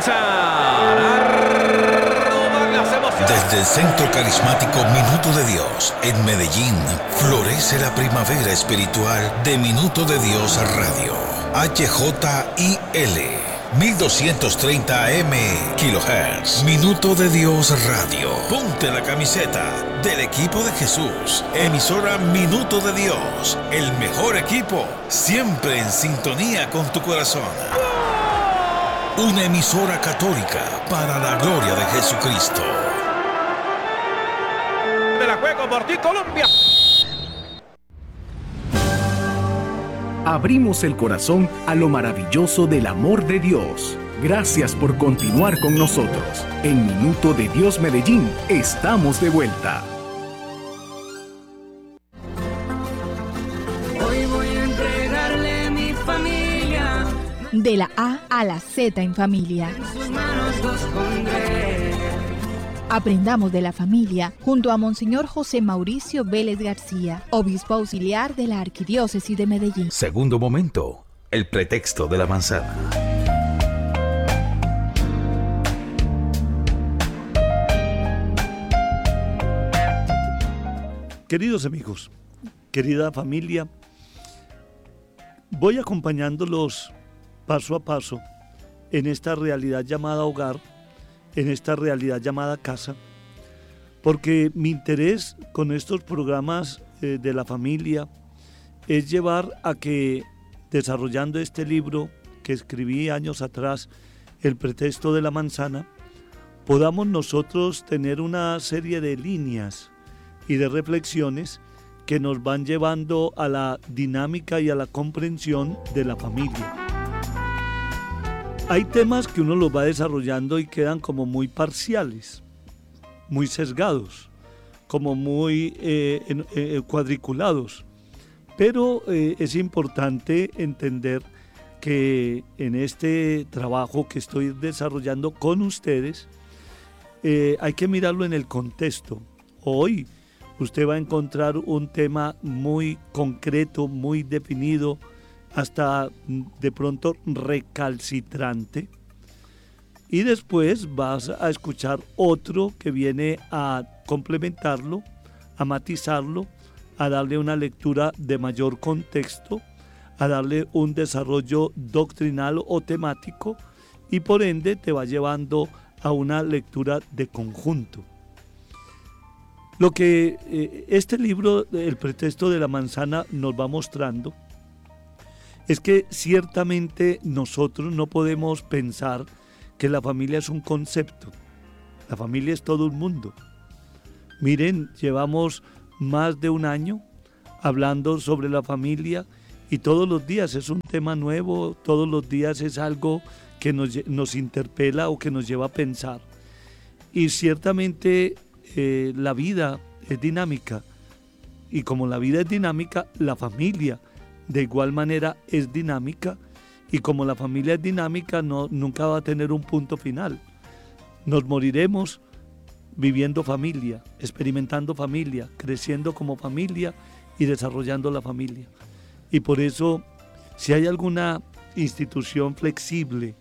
comienzan. Arroban las emociones. Desde el Centro Carismático Minuto de Dios, en Medellín, florece la primavera espiritual de Minuto de Dios Radio. HJIL 1230 AM kHz. Minuto de Dios Radio. Ponte la camiseta del equipo de Jesús. Emisora Minuto de Dios. El mejor equipo, siempre en sintonía con tu corazón. Una emisora católica para la gloria de Jesucristo. De la juego por ti, Colombia. Abrimos el corazón a lo maravilloso del amor de Dios. Gracias por continuar con nosotros. En Minuto de Dios Medellín, estamos de vuelta. Hoy voy a entregarle mi familia. De la A a la Z en familia. En sus manos los pondré. Aprendamos de la familia junto a Monseñor José Mauricio Vélez García, obispo auxiliar de la Arquidiócesis de Medellín. Segundo momento, el pretexto de la manzana. Queridos amigos, querida familia, voy acompañándolos paso a paso en esta realidad llamada hogar, en esta realidad llamada casa, porque mi interés con estos programas de la familia es llevar a que, desarrollando este libro que escribí años atrás, El pretexto de la manzana, podamos nosotros tener una serie de líneas y de reflexiones que nos van llevando a la dinámica y a la comprensión de la familia. Hay temas que uno los va desarrollando y quedan como muy parciales, muy sesgados, como muy cuadriculados. Pero es importante entender que en este trabajo que estoy desarrollando con ustedes, hay que mirarlo en el contexto. Hoy usted va a encontrar un tema muy concreto, muy definido, hasta de pronto recalcitrante, y después vas a escuchar otro que viene a complementarlo, a matizarlo, a darle una lectura de mayor contexto, a darle un desarrollo doctrinal o temático, y por ende te va llevando a una lectura de conjunto. Lo que este libro, El pretexto de la manzana, nos va mostrando es que ciertamente nosotros no podemos pensar que la familia es un concepto. La familia es todo un mundo. Miren, llevamos más de un año hablando sobre la familia y todos los días es un tema nuevo, todos los días es algo que nos interpela o que nos lleva a pensar. Y ciertamente la vida es dinámica, y como la vida es dinámica, la familia de igual manera es dinámica, y como la familia es dinámica, nunca va a tener un punto final. Nos moriremos viviendo familia, experimentando familia, creciendo como familia y desarrollando la familia. Y por eso, si hay alguna institución flexible,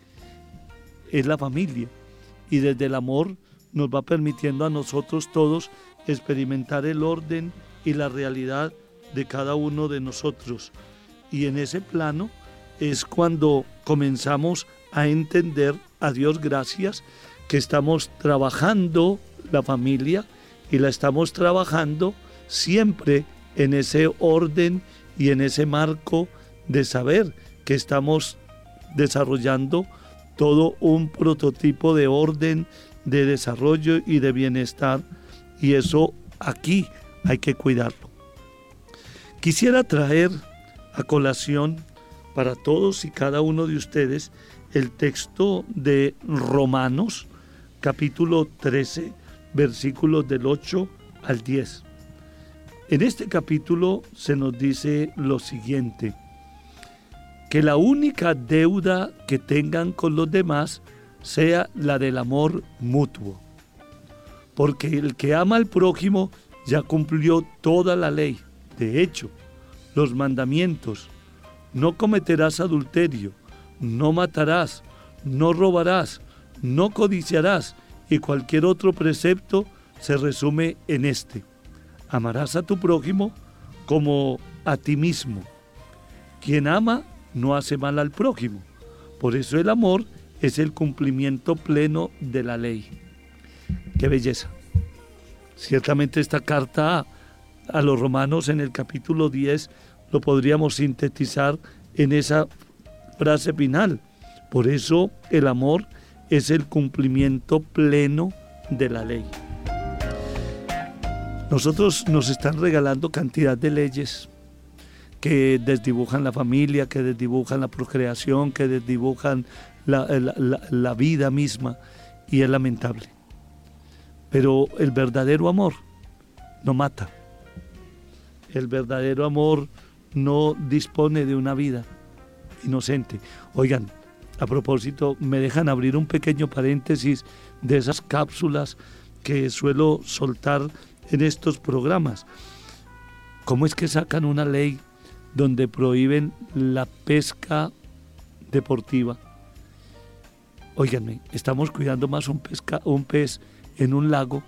es la familia, y desde el amor nos va permitiendo a nosotros todos experimentar el orden y la realidad de cada uno de nosotros. Y en ese plano es cuando comenzamos a entender, a Dios gracias, que estamos trabajando la familia y la estamos trabajando siempre en ese orden y en ese marco de saber que estamos desarrollando todo un prototipo de orden, de desarrollo y de bienestar, y eso aquí hay que cuidarlo. Quisiera traer a colación para todos y cada uno de ustedes el texto de Romanos, capítulo 13, versículos del 8 al 10. En este capítulo se nos dice lo siguiente: que la única deuda que tengan con los demás sea la del amor mutuo, porque el que ama al prójimo ya cumplió toda la ley. De hecho, los mandamientos: no cometerás adulterio, no matarás, no robarás, no codiciarás, y cualquier otro precepto se resume en este: amarás a tu prójimo como a ti mismo. Quien ama no hace mal al prójimo. Por eso el amor es el cumplimiento pleno de la ley. ¡Qué belleza! Ciertamente esta carta a los romanos en el capítulo 10 lo podríamos sintetizar en esa frase final. Por eso el amor es el cumplimiento pleno de la ley. Nosotros nos están regalando cantidad de leyes que desdibujan la familia, que desdibujan la procreación, que desdibujan la vida misma, y es lamentable. Pero el verdadero amor no mata. El verdadero amor no dispone de una vida inocente. Oigan, a propósito, me dejan abrir un pequeño paréntesis de esas cápsulas que suelo soltar en estos programas. ¿Cómo es que sacan una ley donde prohíben la pesca deportiva? Óiganme, estamos cuidando más un pez en un lago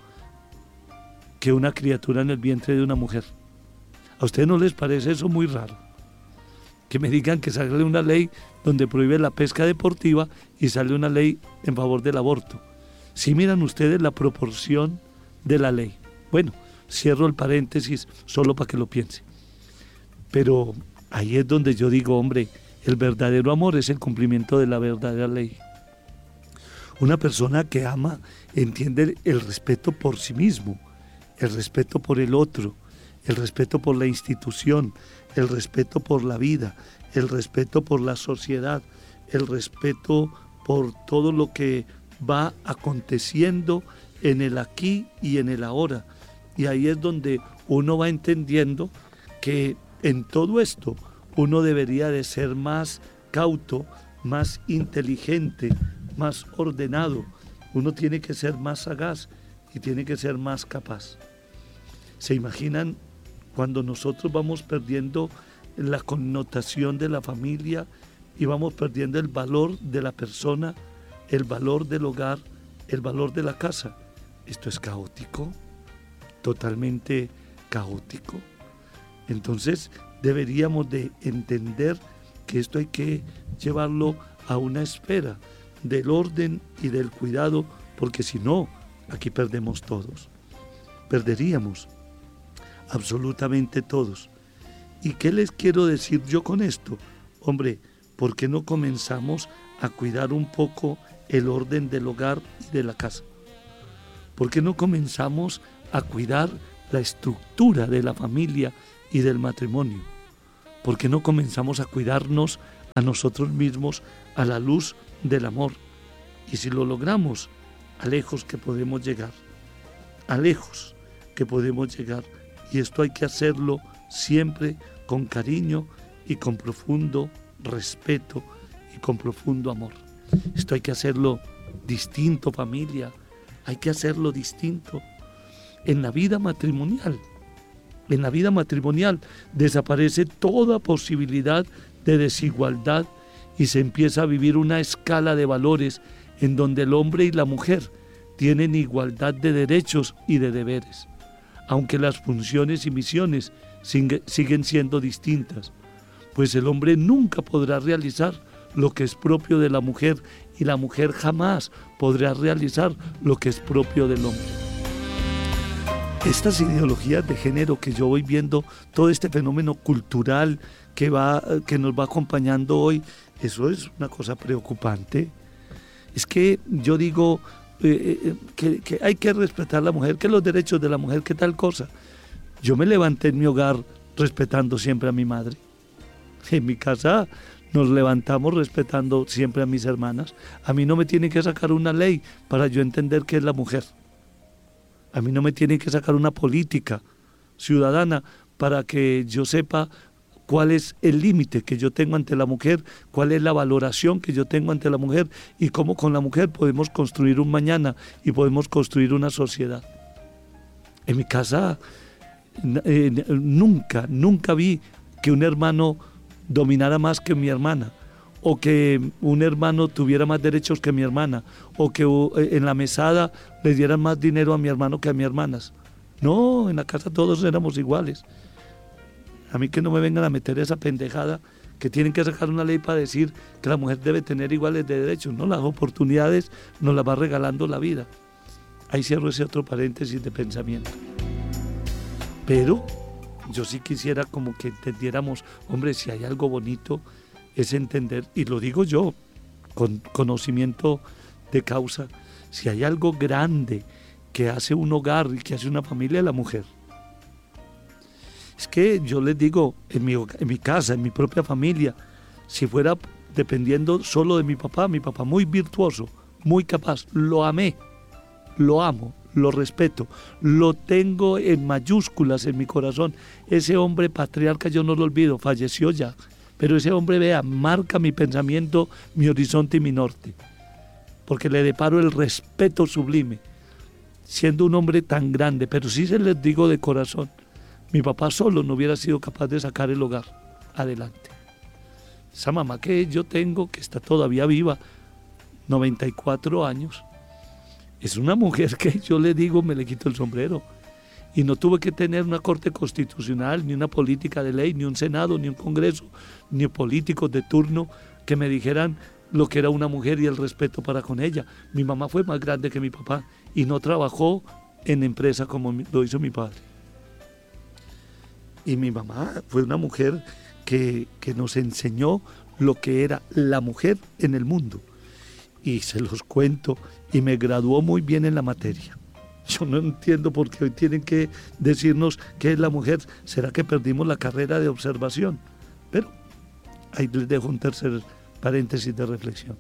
que una criatura en el vientre de una mujer. ¿A ustedes no les parece eso muy raro? Que me digan que sale una ley donde prohíbe la pesca deportiva y sale una ley en favor del aborto. ¿Sí miran ustedes la proporción de la ley? Bueno, cierro el paréntesis solo para que lo piensen. Pero ahí es donde yo digo, hombre, el verdadero amor es el cumplimiento de la verdadera ley. Una persona que ama entiende el respeto por sí mismo, el respeto por el otro, el respeto por la institución, el respeto por la vida, el respeto por la sociedad, el respeto por todo lo que va aconteciendo en el aquí y en el ahora. Y ahí es donde uno va entendiendo que en todo esto uno debería de ser más cauto, más inteligente, más ordenado. Uno tiene que ser más sagaz y tiene que ser más capaz. ¿Se imaginan cuando nosotros vamos perdiendo la connotación de la familia y vamos perdiendo el valor de la persona, el valor del hogar, el valor de la casa? Esto es caótico, totalmente caótico. Entonces deberíamos de entender que esto hay que llevarlo a una esfera del orden y del cuidado, porque si no, aquí perdemos todos. Perderíamos absolutamente todos. ¿Y qué les quiero decir yo con esto? Hombre, ¿por qué no comenzamos a cuidar un poco el orden del hogar y de la casa? ¿Por qué no comenzamos a cuidar la estructura de la familia y del matrimonio? ¿Por qué no comenzamos a cuidarnos a nosotros mismos a la luz del amor? Y si lo logramos, a lejos que podemos llegar, a lejos que podemos llegar. Y esto hay que hacerlo siempre con cariño y con profundo respeto y con profundo amor. Esto hay que hacerlo distinto, familia, hay que hacerlo distinto. En la vida matrimonial, desaparece toda posibilidad de desigualdad y se empieza a vivir una escala de valores en donde el hombre y la mujer tienen igualdad de derechos y de deberes, aunque las funciones y misiones siguen siendo distintas, pues el hombre nunca podrá realizar lo que es propio de la mujer y la mujer jamás podrá realizar lo que es propio del hombre. Estas ideologías de género que yo voy viendo, todo este fenómeno cultural que nos va acompañando hoy, eso es una cosa preocupante. Es que yo digo que hay que respetar a la mujer, que los derechos de la mujer, que tal cosa. Yo me levanté en mi hogar respetando siempre a mi madre. En mi casa nos levantamos respetando siempre a mis hermanas. A mí no me tiene que sacar una ley para yo entender qué es la mujer. A mí no me tiene que sacar una política ciudadana para que yo sepa cuál es el límite que yo tengo ante la mujer, cuál es la valoración que yo tengo ante la mujer y cómo con la mujer podemos construir un mañana y podemos construir una sociedad. En mi casa nunca vi que un hermano dominara más que mi hermana o que un hermano tuviera más derechos que mi hermana, o que en la mesada le dieran más dinero a mi hermano que a mis hermanas. No, en la casa todos éramos iguales. A mí que no me vengan a meter esa pendejada que tienen que sacar una ley para decir que la mujer debe tener iguales de derechos. No, las oportunidades nos las va regalando la vida. Ahí cierro ese otro paréntesis de pensamiento. Pero yo sí quisiera como que entendiéramos, hombre, si hay algo bonito es entender, y lo digo yo con conocimiento de causa, si hay algo grande que hace un hogar y que hace una familia, es la mujer. Es que yo les digo, en mi casa, en mi propia familia, si fuera dependiendo solo de mi papá muy virtuoso, muy capaz, lo amé, lo amo, lo respeto, lo tengo en mayúsculas en mi corazón. Ese hombre patriarca yo no lo olvido, falleció ya, pero ese hombre, vea, marca mi pensamiento, mi horizonte y mi norte, porque le deparo el respeto sublime, siendo un hombre tan grande. Pero sí se les digo de corazón, mi papá solo no hubiera sido capaz de sacar el hogar adelante. Esa mamá que yo tengo, que está todavía viva, 94 años, es una mujer que yo le digo, me le quito el sombrero. Y no tuve que tener una corte constitucional, ni una política de ley, ni un senado, ni un congreso, ni políticos de turno que me dijeran lo que era una mujer y el respeto para con ella. Mi mamá fue más grande que mi papá y no trabajó en empresa como lo hizo mi padre. Y mi mamá fue una mujer que nos enseñó lo que era la mujer en el mundo. Y se los cuento, y me graduó muy bien en la materia. Yo no entiendo por qué hoy tienen que decirnos qué es la mujer. ¿Será que perdimos la carrera de observación? Pero ahí les dejo un tercer paréntesis de reflexión.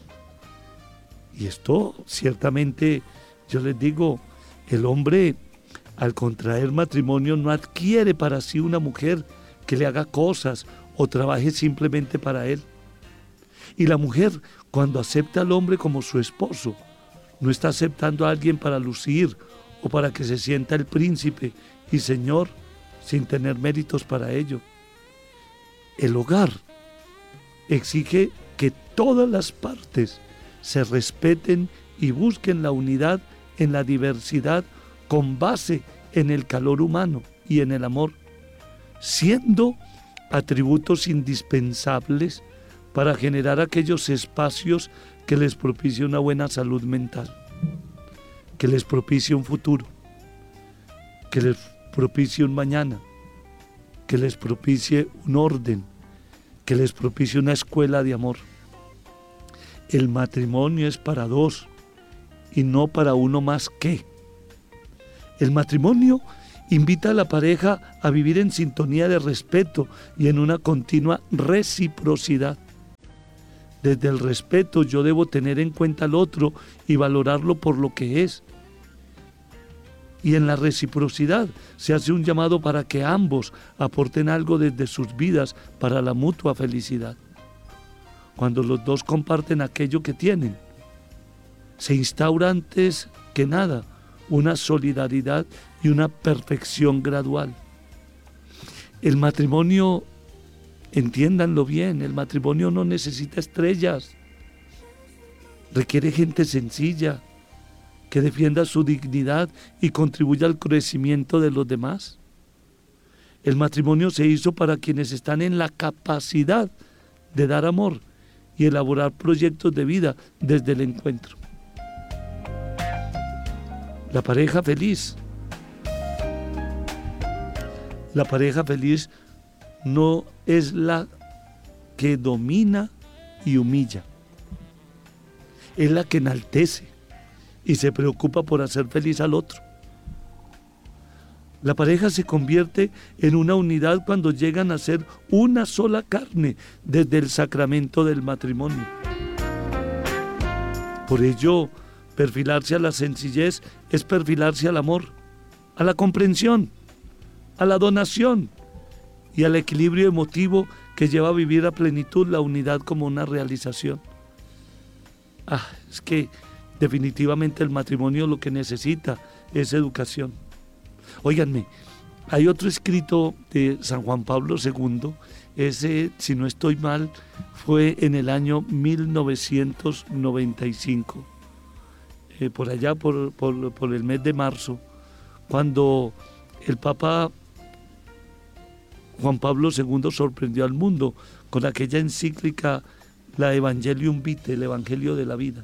Y esto, ciertamente, yo les digo, el hombre al contraer matrimonio no adquiere para sí una mujer que le haga cosas o trabaje simplemente para él. Y la mujer, cuando acepta al hombre como su esposo, no está aceptando a alguien para lucir o para que se sienta el príncipe y señor sin tener méritos para ello. El hogar exige que todas las partes se respeten y busquen la unidad en la diversidad con base en el calor humano y en el amor, siendo atributos indispensables para generar aquellos espacios que les propicie una buena salud mental, que les propicie un futuro, que les propicie un mañana, que les propicie un orden, que les propicie una escuela de amor. El matrimonio es para dos y no para uno más que. El matrimonio invita a la pareja a vivir en sintonía de respeto y en una continua reciprocidad. Desde el respeto yo debo tener en cuenta al otro y valorarlo por lo que es. Y en la reciprocidad se hace un llamado para que ambos aporten algo desde sus vidas para la mutua felicidad. Cuando los dos comparten aquello que tienen, se instaura antes que nada una solidaridad y una perfección gradual. El matrimonio, entiéndanlo bien, el matrimonio no necesita estrellas, requiere gente sencilla, que defienda su dignidad y contribuya al crecimiento de los demás. El matrimonio se hizo para quienes están en la capacidad de dar amor y elaborar proyectos de vida desde el encuentro. La pareja feliz no es la que domina y humilla, es la que enaltece y se preocupa por hacer feliz al otro. La pareja se convierte en una unidad cuando llegan a ser una sola carne desde el sacramento del matrimonio. Por ello, perfilarse a la sencillez es perfilarse al amor, a la comprensión, a la donación y al equilibrio emotivo que lleva a vivir a plenitud la unidad como una realización. Es que definitivamente el matrimonio lo que necesita es educación. Óiganme, hay otro escrito de San Juan Pablo II Ese, si no estoy mal, fue en el año 1995, por allá por el mes de marzo, cuando el Papa Juan Pablo II sorprendió al mundo con aquella encíclica, la Evangelium Vitae, el Evangelio de la Vida.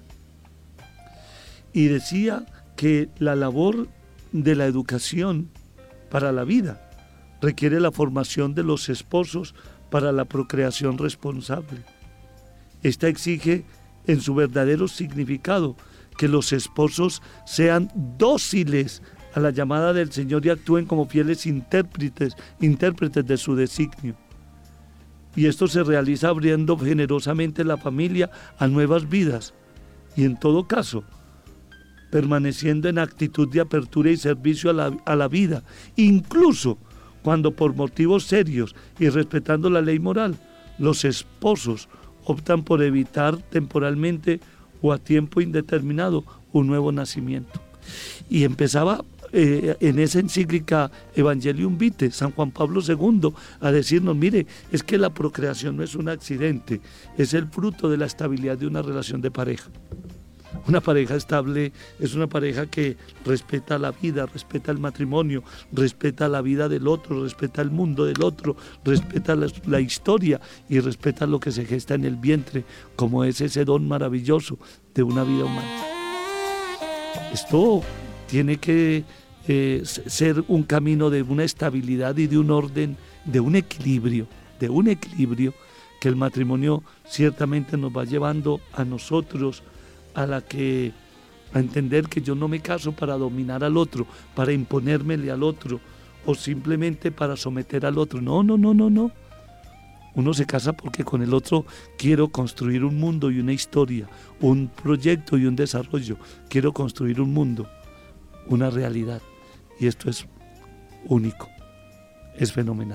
Y decía que la labor de la educación para la vida requiere la formación de los esposos para la procreación responsable. Esta exige en su verdadero significado que los esposos sean dóciles a la llamada del Señor y actúen como fieles intérpretes de su designio. Y esto se realiza abriendo generosamente la familia a nuevas vidas y en todo caso permaneciendo en actitud de apertura y servicio a la vida, incluso cuando por motivos serios y respetando la ley moral, los esposos optan por evitar temporalmente o a tiempo indeterminado un nuevo nacimiento. Y empezaba en esa encíclica Evangelium Vitae, San Juan Pablo II, a decirnos, mire, es que la procreación no es un accidente, es el fruto de la estabilidad de una relación de pareja. Una pareja estable es una pareja que respeta la vida, respeta el matrimonio, respeta la vida del otro, respeta el mundo del otro, respeta la historia y respeta lo que se gesta en el vientre, como es ese don maravilloso de una vida humana. Esto tiene que ser un camino de una estabilidad y de un orden, de un equilibrio que el matrimonio ciertamente nos va llevando a nosotros a entender que yo no me caso para dominar al otro, para imponérmele al otro o simplemente para someter al otro. No. Uno se casa porque con el otro quiero construir un mundo y una historia, un proyecto y un desarrollo. Quiero construir un mundo, una realidad. Y esto es único, es fenomenal.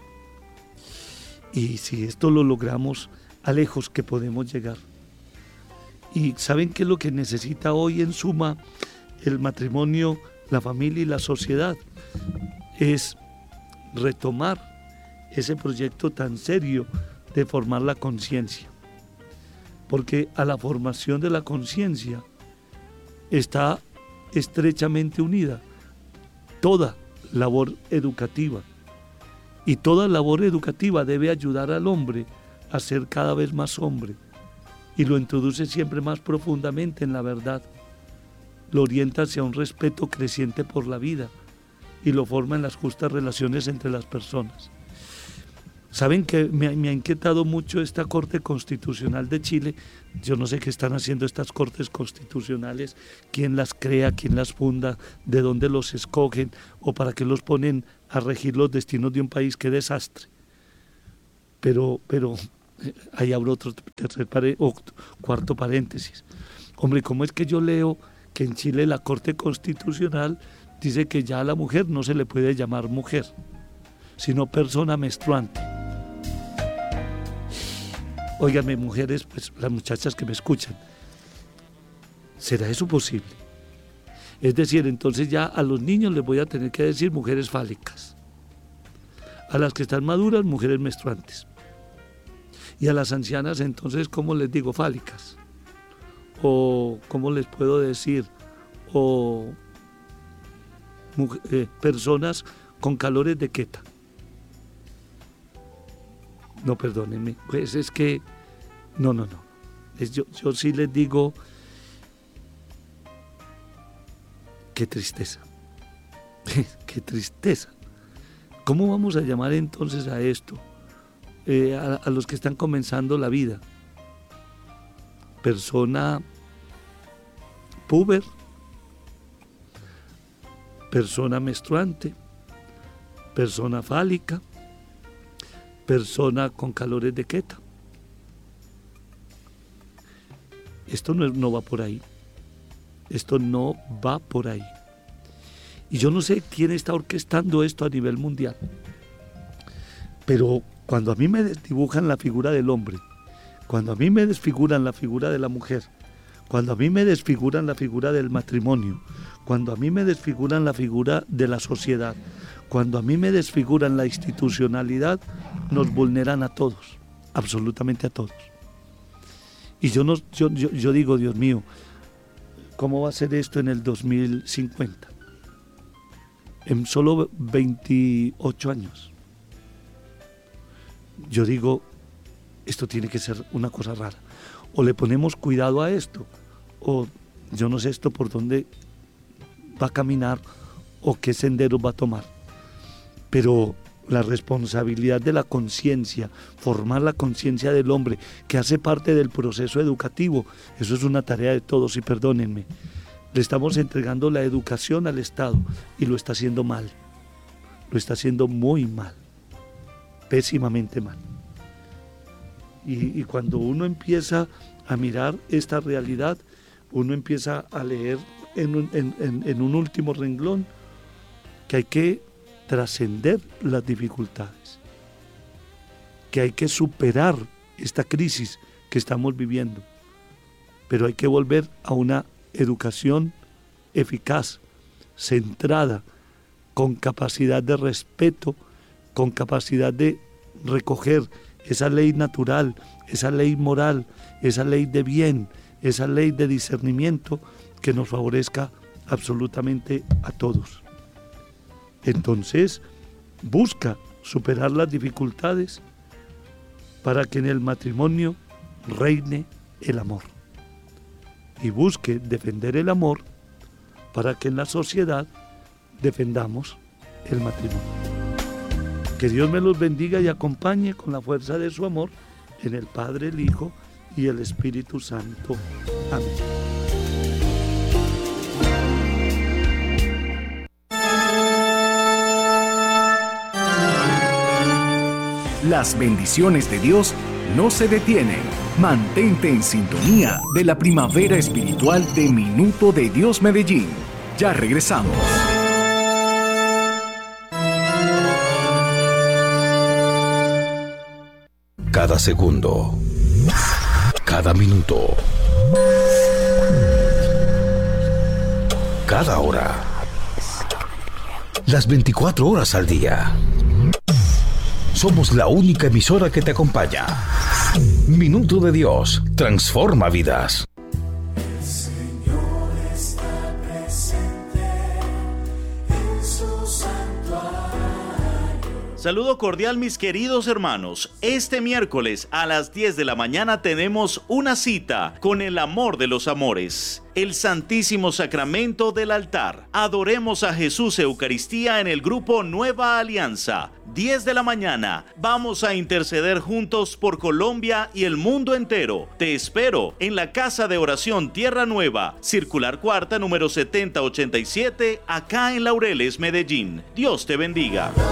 Y si esto lo logramos, a lejos que podemos llegar. ¿Y saben qué es lo que necesita hoy en suma el matrimonio, la familia y la sociedad? Es retomar ese proyecto tan serio de formar la conciencia. Porque a la formación de la conciencia está estrechamente unida toda labor educativa. Y toda labor educativa debe ayudar al hombre a ser cada vez más hombre. Y lo introduce siempre más profundamente en la verdad, lo orienta hacia un respeto creciente por la vida y lo forma en las justas relaciones entre las personas. Saben que me ha inquietado mucho esta Corte Constitucional de Chile. Yo no sé qué están haciendo estas Cortes Constitucionales, quién las crea, quién las funda, de dónde los escogen o para qué los ponen a regir los destinos de un país. ¡Qué desastre! Pero ahí abro otro cuarto paréntesis. Hombre, ¿cómo es que yo leo que en Chile la Corte Constitucional dice que ya a la mujer no se le puede llamar mujer, sino persona menstruante? Óiganme, mujeres, pues las muchachas que me escuchan, ¿será eso posible? Es decir, entonces ya a los niños les voy a tener que decir mujeres fálicas, a las que están maduras, mujeres menstruantes. Y a las ancianas, entonces, ¿cómo les digo? Fálicas. O, ¿cómo les puedo decir? O personas con calores de queta. No, perdónenme. Pues es que, no. Yo sí les digo, qué tristeza. Qué tristeza. ¿Cómo vamos a llamar entonces a esto? A los que están comenzando la vida. Persona puber, persona menstruante, persona fálica, persona con calores de queta. Esto no va por ahí. Esto no va por ahí. Y yo no sé quién está orquestando esto a nivel mundial. Pero cuando a mí me desdibujan la figura del hombre, cuando a mí me desfiguran la figura de la mujer, Cuando a mí me desfiguran la figura del matrimonio, cuando a mí me desfiguran la figura de la sociedad, cuando a mí me desfiguran la institucionalidad, nos vulneran a todos, absolutamente a todos. Y yo digo, Dios mío, ¿cómo va a ser esto en el 2050? En solo 28 años. Yo digo, esto tiene que ser una cosa rara. O le ponemos cuidado a esto, o yo no sé esto por dónde va a caminar o qué sendero va a tomar. Pero la responsabilidad de la conciencia, formar la conciencia del hombre, que hace parte del proceso educativo, eso es una tarea de todos, y perdónenme, le estamos entregando la educación al Estado y lo está haciendo mal, lo está haciendo muy mal, pésimamente mal. Y cuando uno empieza a mirar esta realidad, uno empieza a leer en un último renglón que hay que trascender las dificultades, que hay que superar esta crisis que estamos viviendo, pero hay que volver a una educación eficaz, centrada, con capacidad de respeto, con capacidad de recoger esa ley natural, esa ley moral, esa ley de bien, esa ley de discernimiento que nos favorezca absolutamente a todos. Entonces, busca superar las dificultades para que en el matrimonio reine el amor. Y busque defender el amor para que en la sociedad defendamos el matrimonio. Que Dios me los bendiga y acompañe con la fuerza de su amor en el Padre, el Hijo y el Espíritu Santo. Amén. Las bendiciones de Dios no se detienen. Mantente en sintonía de la primavera espiritual de Minuto de Dios Medellín. Ya regresamos. Cada segundo, cada minuto, cada hora, las 24 horas al día. Somos la única emisora que te acompaña. Minuto de Dios transforma vidas. El Señor está presente en su santuario. Saludo cordial, mis queridos hermanos. Este miércoles a las 10 de la mañana tenemos una cita con el amor de los amores, el Santísimo Sacramento del altar. Adoremos a Jesús Eucaristía en el grupo Nueva Alianza. 10 de la mañana. Vamos a interceder juntos por Colombia y el mundo entero. Te espero en la Casa de Oración Tierra Nueva, Circular Cuarta, número 7087, acá en Laureles, Medellín. Dios te bendiga.